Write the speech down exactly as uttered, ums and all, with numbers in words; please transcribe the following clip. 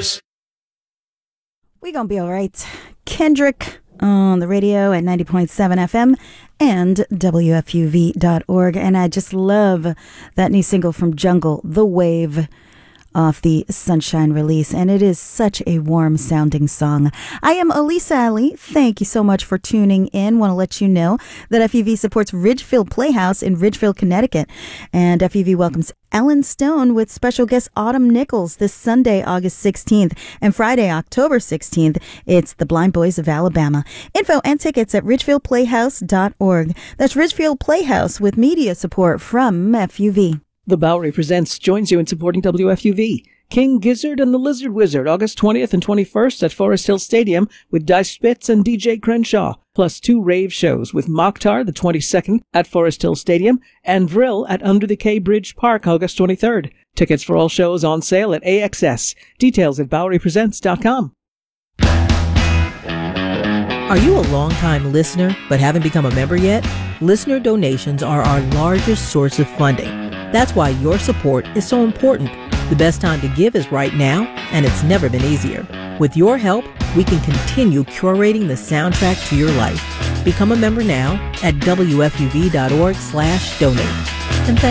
News. We gonna be all right. Kendrick on the radio at ninety point seven F M and W F U V dot org. And I just love that new single from Jungle, The Wave, off the Sunshine release, and it is such a warm sounding song. I am Elisa Ali. Thank you so much for tuning in. Want to let you know that F U V supports Ridgefield Playhouse in Ridgefield, Connecticut, and F U V welcomes Ellen Stone with special guest Autumn Nichols this Sunday, August sixteenth, and Friday, October sixteenth. It's the Blind Boys of Alabama. Info and tickets at ridgefield playhouse dot org. That's Ridgefield Playhouse with media support from F U V. The Bowery Presents joins you in supporting W F U V. King Gizzard and the Lizard Wizard, August twentieth and twenty-first at Forest Hill Stadium with Dice Spitz and D J Crenshaw, plus two rave shows with Mokhtar the twenty-second at Forest Hill Stadium and Vril at Under the K Bridge Park, August twenty-third. Tickets for all shows on sale at A X S. Details at bowery presents dot com. Are you a longtime listener but haven't become a member yet? Listener donations are our largest source of funding. That's why your support is so important. The best time to give is right now, and it's never been easier. With your help, we can continue curating the soundtrack to your life. Become a member now at W F U V dot org slash donate. And thanks.